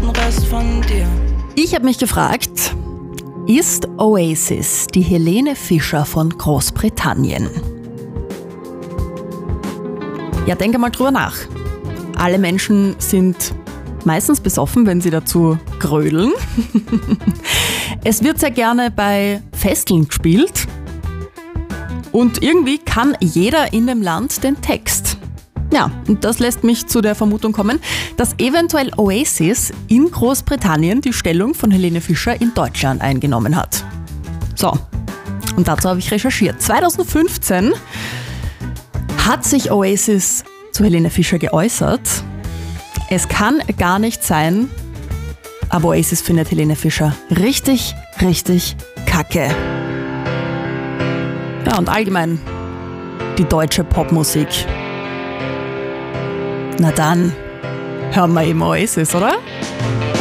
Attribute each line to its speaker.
Speaker 1: den Rest von dir.
Speaker 2: Ich habe mich gefragt, ist Oasis die Helene Fischer von Großbritannien? Ja, denke mal drüber nach. Alle Menschen sind meistens besoffen, wenn sie dazu grödeln. Es wird sehr gerne bei Festeln gespielt. Und irgendwie kann jeder in dem Land den Text. Ja, und das lässt mich zu der Vermutung kommen, dass eventuell Oasis in Großbritannien die Stellung von Helene Fischer in Deutschland eingenommen hat. So, und dazu habe ich recherchiert. 2015 hat sich Oasis zu Helene Fischer geäußert. Es kann gar nicht sein, aber Oasis findet Helene Fischer richtig, richtig kacke. Ja, und allgemein die deutsche Popmusik. Na dann, hören wir eben Oasis, oder?